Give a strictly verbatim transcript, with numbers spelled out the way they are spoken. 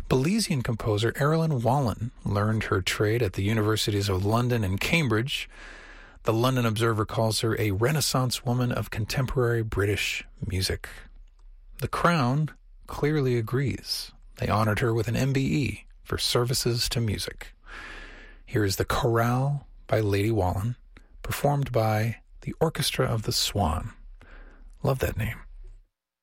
Belizean composer Erilyn Wallen learned her trade at the universities of London and Cambridge. The London Observer calls her a Renaissance woman of contemporary British music. The Crown clearly agrees. They honored her with an M B E for services to music. Here is The Chorale by Lady Wallen, performed by the Orchestra of the Swan. Love that name.